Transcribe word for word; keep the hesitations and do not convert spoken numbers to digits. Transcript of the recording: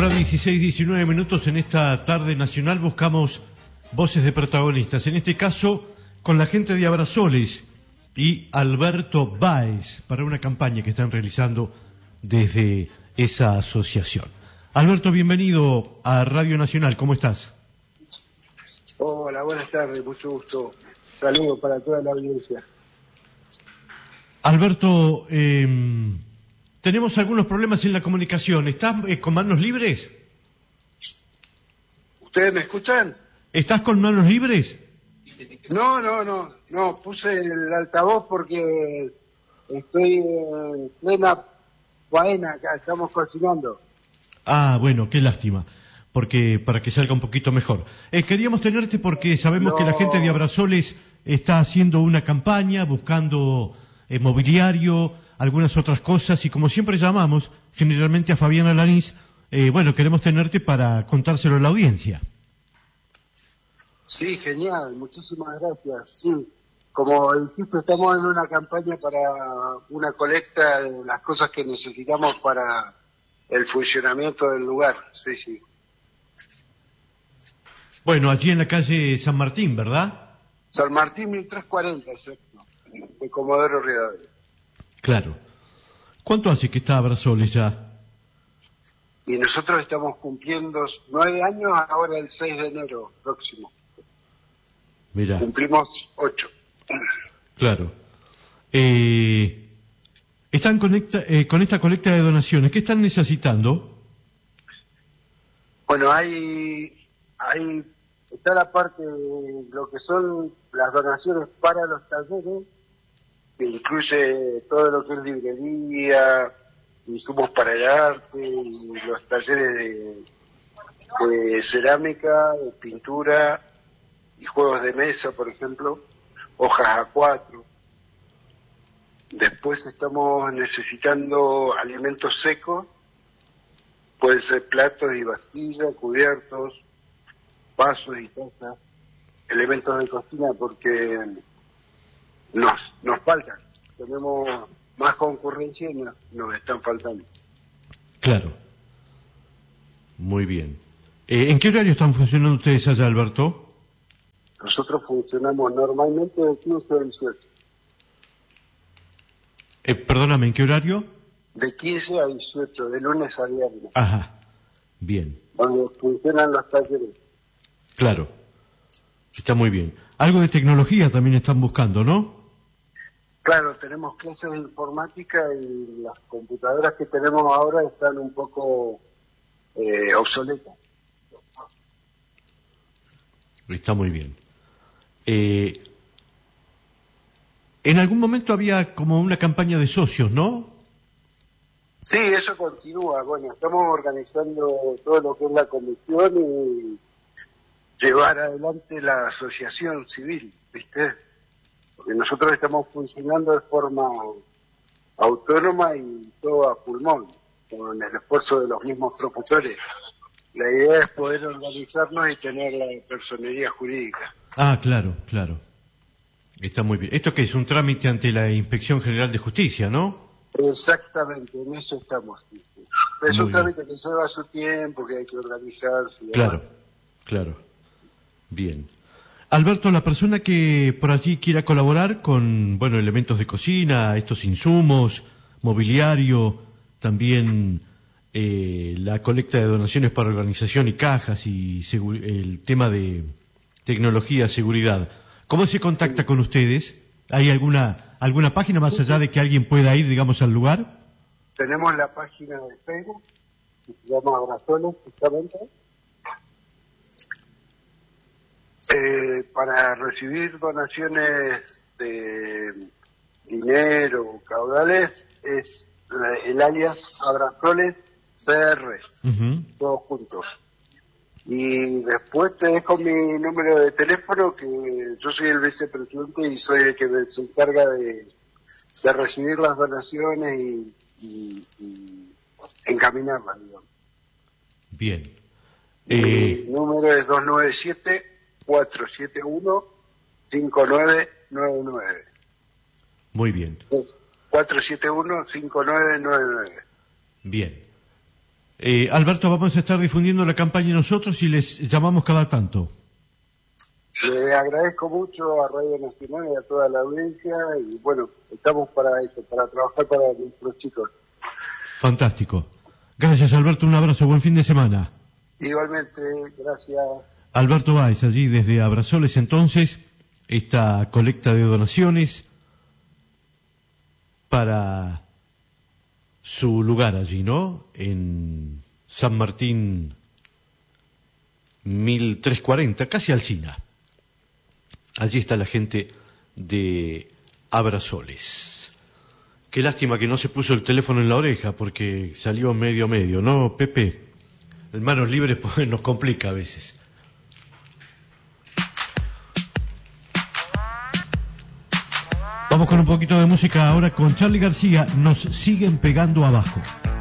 Hora dieciséis, diecinueve minutos en esta tarde nacional buscamos voces de protagonistas. En este caso, con la gente de Abrazoles y Alberto Báez para una campaña que están realizando desde esa asociación. Alberto, bienvenido a Radio Nacional. ¿Cómo estás? Hola, buenas tardes, mucho gusto. Saludos para toda la audiencia. Alberto, eh, tenemos algunos problemas en la comunicación. ¿Estás eh, con manos libres? ¿Ustedes me escuchan? ¿Estás con manos libres? No, no, no, no, puse el altavoz porque estoy en plena faena acá, estamos cocinando. Ah, bueno, qué lástima, porque para que salga un poquito mejor. Eh, queríamos tenerte porque sabemos No. que la gente de Abrazoles está haciendo una campaña, buscando eh, mobiliario, algunas otras cosas, y como siempre llamamos, generalmente a Fabiana Lanís, eh, bueno, queremos tenerte para contárselo a la audiencia. Sí, genial, muchísimas gracias. Sí, como dijiste, estamos en una campaña para una colecta de las cosas que necesitamos para el funcionamiento del lugar. Sí, sí. Bueno, allí en la calle San Martín, ¿verdad? San Martín mil trescientos cuarenta, exacto, de Comodoro Rivadavia. Claro. ¿Cuánto hace que está Abrazoles ya? Y nosotros estamos cumpliendo nueve años ahora el seis de enero próximo. Mirá. Cumplimos ocho. Claro. Eh, están conecta, eh, con esta colecta de donaciones. ¿Qué están necesitando? Bueno, hay, hay, está la parte de lo que son las donaciones para los talleres, que incluye todo lo que es librería, insumos para el arte, y los talleres de, de cerámica, de pintura y juegos de mesa, por ejemplo, hojas A cuatro. Después estamos necesitando alimentos secos, pueden ser platos y vasijas, cubiertos, vasos y tazas, elementos de cocina, porque nos, nos faltan. Tenemos más concurrencia y nos, nos están faltando. Claro. Muy bien. Eh, ¿En qué horario están funcionando ustedes allá, Alberto? Nosotros funcionamos normalmente de quince a dieciocho. Eh, perdóname, ¿en qué horario? De quince a dieciocho, de lunes a viernes. Ajá. Bien. Donde funcionan los talleres. Claro. Está muy bien. Algo de tecnología también están buscando, ¿no? Claro, tenemos clases de informática y las computadoras que tenemos ahora están un poco eh, obsoletas. Está muy bien. Eh, en algún momento había como una campaña de socios, ¿no? Sí, eso continúa. Bueno, estamos organizando todo lo que es la comisión y llevar adelante la asociación civil, ¿viste? Porque nosotros estamos funcionando de forma autónoma y todo a pulmón, con el esfuerzo de los mismos promotores. La idea es poder organizarnos y tener la personería jurídica. Ah, claro, claro. Está muy bien. ¿Esto qué es? Un trámite ante la Inspección General de Justicia, ¿no? Exactamente, en eso estamos. Sí, sí. Es Muy un trámite que lleva su tiempo, que hay que organizarse. Claro, claro. Bien. Alberto, la persona que por allí quiera colaborar con, bueno, elementos de cocina, estos insumos, mobiliario, también eh, la colecta de donaciones para organización y cajas y segu- el tema de tecnología, seguridad, ¿cómo se contacta Sí. con ustedes? ¿Hay alguna alguna página más allá de que alguien pueda ir, digamos, al lugar? Tenemos la página de Facebook, que se llama Abrazoles, justamente. Eh, para recibir donaciones de dinero, caudales, es la- el alias Abrazoles C R, Uh-huh. todos juntos. Y después te dejo mi número de teléfono, que yo soy el vicepresidente y soy el que se encarga de, de recibir las donaciones y, y, y encaminarlas, digamos. Bien. Mi Eh, número es dos nueve siete, cuatro siete uno, cinco nueve nueve nueve. muy bien. cuatro siete uno, cinco nueve nueve nueve. Bien. Eh, Alberto, vamos a estar difundiendo la campaña nosotros y les llamamos cada tanto. Le agradezco mucho a Radio Nacional y a toda la audiencia y bueno, estamos para eso, para trabajar para nuestros chicos. Fantástico. Gracias, Alberto, un abrazo, buen fin de semana. Igualmente, gracias. Alberto Báez, allí desde Abrazoles, entonces, esta colecta de donaciones para su lugar allí, ¿no? En San Martín mil trescientos cuarenta, casi Alsina. Allí está la gente de Abrazoles. Qué lástima que no se puso el teléfono en la oreja, porque salió medio medio, ¿no, Pepe? El manos libres pues, nos complica a veces. Vamos con un poquito de música ahora con Charly García. Nos siguen pegando abajo.